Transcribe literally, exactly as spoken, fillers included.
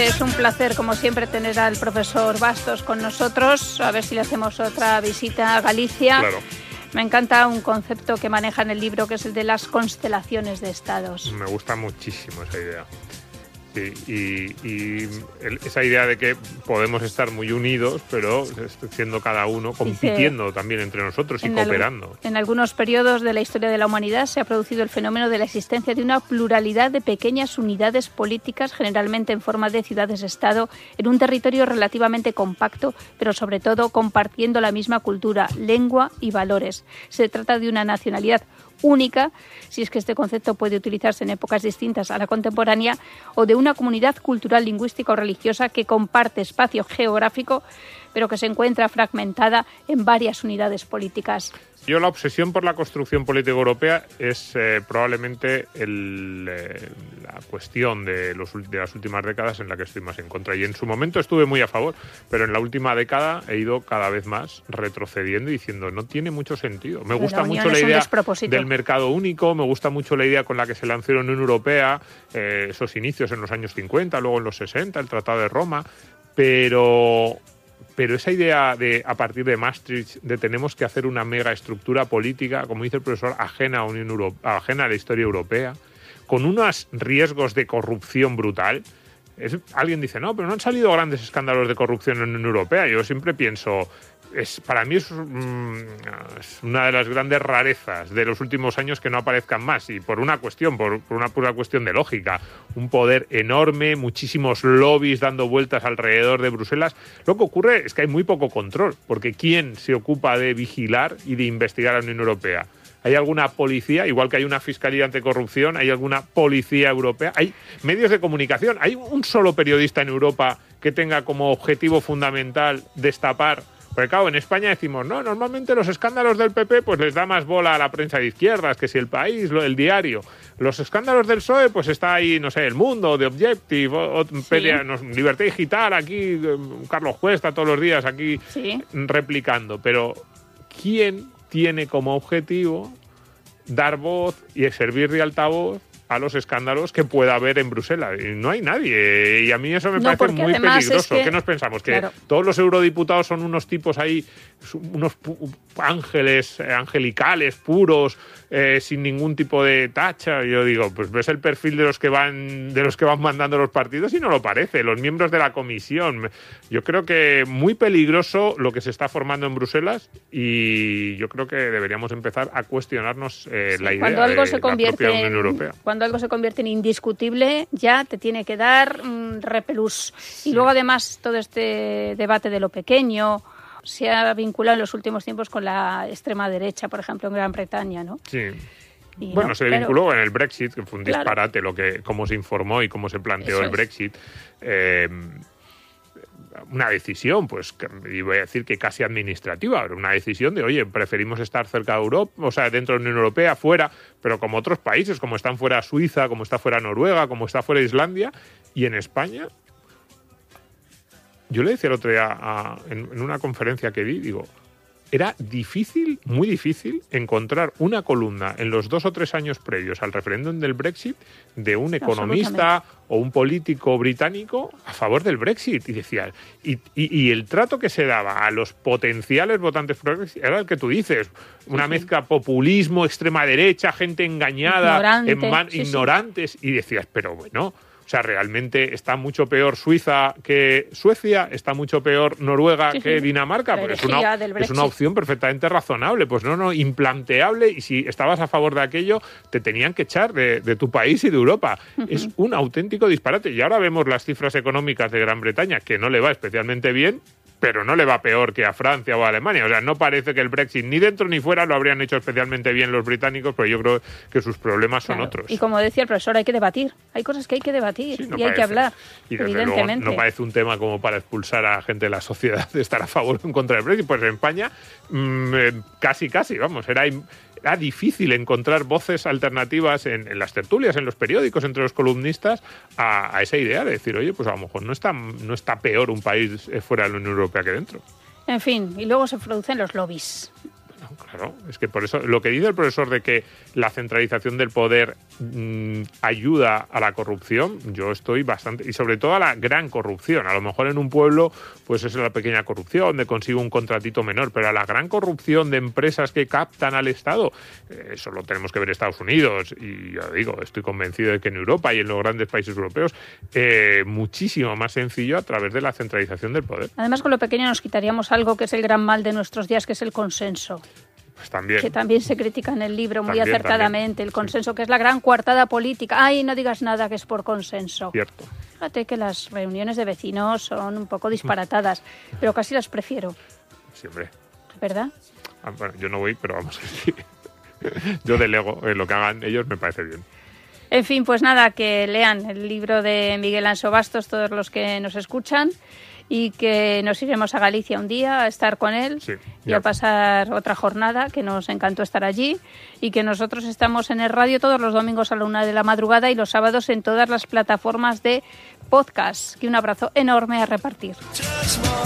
es un placer, como siempre, tener al profesor Bastos con nosotros. A ver si le hacemos otra visita a Galicia. Claro. Me encanta un concepto que maneja en el libro, que es el de las constelaciones de estados. Me gusta muchísimo esa idea. Sí, y, y el, esa idea de que podemos estar muy unidos, pero siendo cada uno, compitiendo Dice, también entre nosotros y cooperando. Al, en algunos periodos de la historia de la humanidad se ha producido el fenómeno de la existencia de una pluralidad de pequeñas unidades políticas, generalmente en forma de ciudades-estado, en un territorio relativamente compacto, pero sobre todo compartiendo la misma cultura, lengua y valores. Se trata de una nacionalidad única, si es que este concepto puede utilizarse en épocas distintas a la contemporánea, o de una comunidad cultural, lingüística o religiosa que comparte espacio geográfico, pero que se encuentra fragmentada en varias unidades políticas. Yo la obsesión por la construcción política europea es eh, probablemente el, eh, la cuestión de, los, de las últimas décadas en la que estoy más en contra. Y en su momento estuve muy a favor, pero en la última década he ido cada vez más retrocediendo y diciendo no tiene mucho sentido. Me gusta mucho la idea del mercado único, me gusta mucho la idea con la que se lanzó la Unión Europea, eh, esos inicios en los años cincuenta, luego en los sesenta, el Tratado de Roma, pero... Pero esa idea de, a partir de Maastricht, de tenemos que hacer una mega estructura política, como dice el profesor, ajena a, Unión Europea, ajena a la historia europea, con unos riesgos de corrupción brutal. Es, alguien dice, no, pero no han salido grandes escándalos de corrupción en la Unión Europea. Yo siempre pienso, es, para mí es, mm, es una de las grandes rarezas de los últimos años que no aparezcan más. Y por una cuestión, por, por una pura cuestión de lógica. Un poder enorme, muchísimos lobbies dando vueltas alrededor de Bruselas. Lo que ocurre es que hay muy poco control, porque ¿quién se ocupa de vigilar y de investigar a la Unión Europea? ¿Hay alguna policía? Igual que hay una fiscalía anticorrupción, ¿hay alguna policía europea? ¿Hay medios de comunicación? ¿Hay un solo periodista en Europa que tenga como objetivo fundamental destapar? Porque claro, en España decimos, no, normalmente los escándalos del P P pues les da más bola a la prensa de izquierdas, que si El País, el Diario. Los escándalos del P S O E, pues está ahí, no sé, El Mundo, The Objective, o, o, sí. Pedia, no, Libertad Digital, aquí, Carlos Cuesta todos los días aquí sí. replicando. Pero, ¿quién tiene como objetivo dar voz y servir de altavoz a los escándalos que pueda haber en Bruselas? Y no hay nadie. Y a mí eso me no, parece muy peligroso. Es que, ¿qué nos pensamos? ¿Que claro. todos los eurodiputados son unos tipos ahí, unos ángeles, angelicales, puros, eh, sin ningún tipo de tacha? Yo digo, pues ves el perfil de los que van de los que van mandando los partidos y no lo parece. Los miembros de la comisión. Yo creo que muy peligroso lo que se está formando en Bruselas y yo creo que deberíamos empezar a cuestionarnos eh, sí, la idea cuando algo de se convierte la propia Unión Europea. Cuando algo se convierte en indiscutible, ya te tiene que dar mmm, repelús. Sí. Y luego, además, todo este debate de lo pequeño se ha vinculado en los últimos tiempos con la extrema derecha, por ejemplo, en Gran Bretaña, ¿no? Sí. Y bueno, no, se pero... vinculó en el Brexit, que fue un claro. disparate lo que cómo se informó y cómo se planteó Eso el es. Brexit. Eh, una decisión, pues, y voy a decir que casi administrativa, pero una decisión de, oye, preferimos estar cerca de Europa, o sea, dentro de la Unión Europea, fuera, pero como otros países, como están fuera Suiza, como está fuera Noruega, como está fuera Islandia, y en España, yo le decía el otro día a, en, en una conferencia que di, digo, era difícil, muy difícil, encontrar una columna en los dos o tres años previos al referéndum del Brexit de un economista o un político británico a favor del Brexit. Y decía, y, y, y el trato que se daba a los potenciales votantes pro Brexit era el que tú dices, una sí, mezcla sí. populismo, extrema derecha, gente engañada, Ignorante, en man, sí, ignorantes, sí. Y decías, pero bueno... O sea, realmente está mucho peor Suiza que Suecia, está mucho peor Noruega sí, que sí. Dinamarca, pero es una, es una opción perfectamente razonable. Pues no, no, implanteable, y si estabas a favor de aquello, te tenían que echar de, de tu país y de Europa. Uh-huh. Es un auténtico disparate. Y ahora vemos las cifras económicas de Gran Bretaña, que no le va especialmente bien, pero no le va peor que a Francia o a Alemania. O sea, no parece que el Brexit ni dentro ni fuera lo habrían hecho especialmente bien los británicos, pero yo creo que sus problemas son claro. otros. Y como decía el profesor, hay que debatir. Hay cosas que hay que debatir sí, no y parece. Hay que hablar, y desde evidentemente. Luego, no parece un tema como para expulsar a gente de la sociedad de estar a favor o en contra del Brexit. Pues en España mmm, casi, casi, vamos, era... Era difícil encontrar voces alternativas en, en las tertulias, en los periódicos, entre los columnistas, a, a esa idea de decir, oye, pues a lo mejor no está, no está peor un país fuera de la Unión Europea que dentro. En fin, y luego se producen los lobbies. Bueno, claro, es que por eso lo que dice el profesor de que la centralización del poder mmm, ayuda a la corrupción, yo estoy bastante... Y sobre todo a la gran corrupción. A lo mejor en un pueblo pues es la pequeña corrupción de consigo un contratito menor, pero a la gran corrupción de empresas que captan al Estado, eh, eso lo tenemos que ver en Estados Unidos. Y ya digo, estoy convencido de que en Europa y en los grandes países europeos eh, muchísimo más sencillo a través de la centralización del poder. Además, con lo pequeño nos quitaríamos algo que es el gran mal de nuestros días, que es el consenso. Pues también. Que también se critica en el libro muy también, acertadamente, también. el consenso, sí. Que es la gran coartada política. Ay, no digas nada que es por consenso. Cierto. Fíjate que las reuniones de vecinos son un poco disparatadas, pero casi las prefiero. Siempre. ¿Verdad? Ah, bueno, yo no voy, pero vamos a decir. Yo delego, eh, lo que hagan ellos me parece bien. En fin, pues nada, que lean el libro de Miguel Anso Bastos, todos los que nos escuchan, y que nos iremos a Galicia un día a estar con él, sí, y a pasar otra jornada, que nos encantó estar allí, y que nosotros estamos en el radio todos los domingos a la una de la madrugada y los sábados en todas las plataformas de podcast. Que un abrazo enorme a repartir.